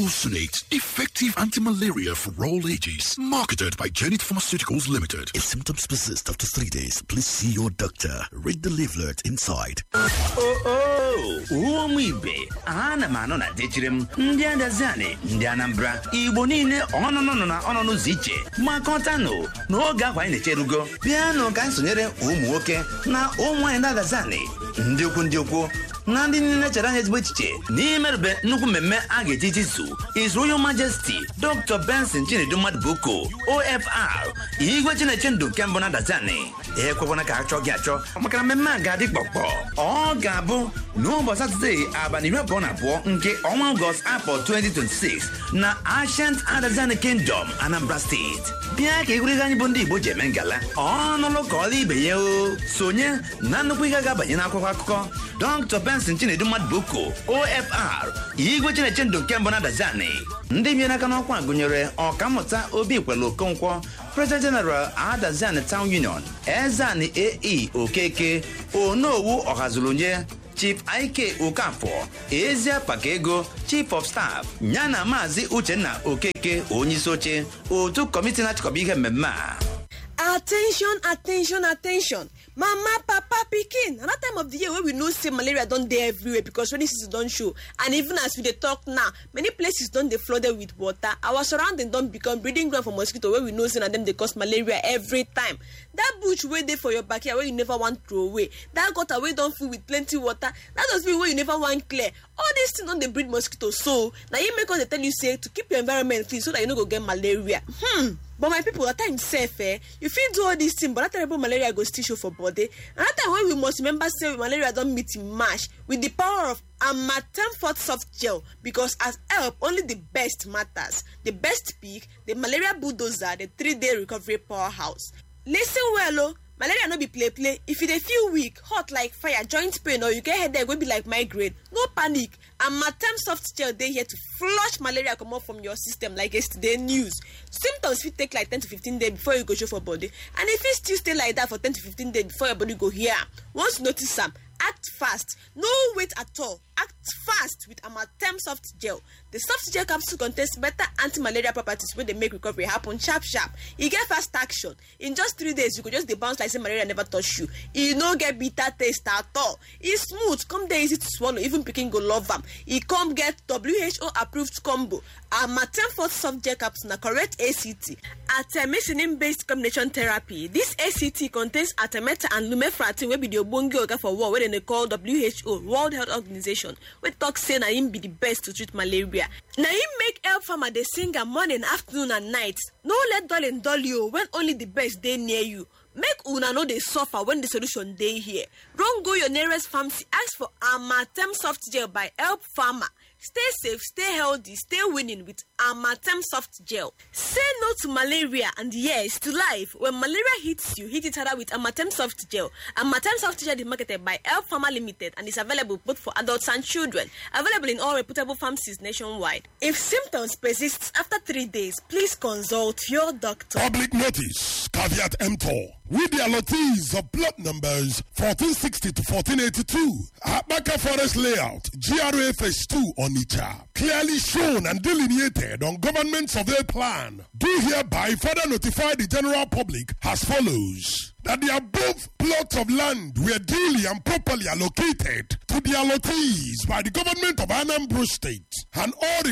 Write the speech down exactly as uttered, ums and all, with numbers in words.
Glufosinate, effective anti-malaria for all ages. Marketed by Janet Pharmaceuticals Limited. If symptoms persist after three days, please see your doctor. Read the leaflet inside. Oh, oh, Uomibe. Ana manona dechirem. Ndi Adazani, Ndi Anambra. Igbo niile ono no no na ono no ziche. Makotano. No ga kwa inecherugo. Piano ka nsonyere ụmụ nwoke na ụmụ nwanyị Adazani. Ndị ukwu ndị ukwu. Na ndị niile chere anya ezigbo echiche n'imerube nnukwu mmemme a ga-eji izu His Royal Majesty Doctor Benson Chinedu Mmadụ Boko O F R Igwe Chineche Ndụ nke mbụ na Dazani. Ekwekwana ka achọ gị achọ maka na mmemme a ga-adị kpọkpọ. Ọ ga-abụ n'ụbọchị Satọde abalị iri abụọ na abụọ nke ọnwa Ọgọst afọ twenty twenty-six na Ancient Adazani Kingdom, Anambra State. Bịa ka egwuregwu anyị bụ ndị Igbo ji eme ngala ọnụlụ ka ọla ibe ya o sonye na nnukwu ihe ga-abanye n'akwụkwọ akụkọ. Doctor Benson Chinedu Mmadụ Boko O F R Igwe Chineche Ndụ nke mbụ na Dazani. Ndị bịara aka n'ọkwa gụnyere Ọkammụta Obi Kwelu Okonkwo, President General Adazani Town Union, Ezani A E Okeke, Onowu Ọhazulunye, Chief Ike Okafor, Ezia Pakego, Chief of Staff, Nyana Mazi Uchenna Okeke, Onyeisi oche otu kọmiti na-achịkọba ihe mmemme a. Attention, attention, attention. Mama, papa, pikin. Another time of the year where we know say malaria don't dey everywhere because rainy season don't show. And even as we dey talk now, many places don't dey flooded with water. Our surrounding don't become breeding ground for mosquito where we know say na them they cause malaria every time. That bush way there for your backyard where you never want throw away. That gutter way don't fill with plenty water. That does mean where you never want clear. All these things don't they breed mosquitoes. So now you make us they tell you say to keep your environment clean so that you don't go get malaria. Hmm. But my people, at times safe, eh? You feel do all these things, but that terrible malaria goes still show for body. And that time when we must remember say malaria don't meet in mash with the power of Amatem Forte Soft Gel, because as help only the best matters. The best pick, the malaria bulldozer, the three-day recovery powerhouse. Listen well, oh. Malaria no be play play. If you dey feel weak, hot like fire, joint pain, or you get headache wey be like migraine, no panic. Amatem Soft Gel dey here to flush malaria comot from your system like yesterday news. Symptoms fit take like ten to fifteen days before you go show for body, and if it still stay like that for ten to fifteen days before your body go hear am. Once you notice am, act fast. No wait at all. Act fast with Amatem Soft Gel. The soft gel capsule contains better anti-malaria properties where they make recovery happen sharp sharp. You get fast action. In just three days, you could just bounce like say malaria never touch you. You no get bitter taste at all. It's smooth, come there easy to swallow. Even picking go love them. It come get W H O approved combo. Amatem Forte Soft Gel capsule na correct A C T. Artemisinin-based combination therapy. This A C T contains artemether and lumefantrine wey be the ogbonge oga for war wey they call W H O, World Health Organization. We talk say na him be the best to treat malaria. Na him make help farmer dey sing am morning, afternoon and night. No let darling dull you when only the best dey near you. Make una no dey suffer when the solution dey here. Run go your nearest pharmacy, ask for Amatem Soft Gel by Help Farmer. Stay safe, stay healthy, stay winning with Amatem Soft Gel. Say no to malaria and yes to life. When malaria hits you, hit it harder with Amatem Soft Gel. Amatem Soft Gel is marketed by Help Farmer Limited and is available both for adults and children. Available in all reputable pharmacies nationwide. If symptoms persist after three days, please consult your doctor. Public notice, caveat emptor. With the allottees of plot numbers fourteen sixty to fourteen eighty-two, Abaka Forest Layout, G R A Phase two Onitsha, clearly shown and delineated on Government Survey Plan, do hereby further notify the general public as follows. That the above plots of land were duly and properly allocated to the allottees by the government of Anambra State, and all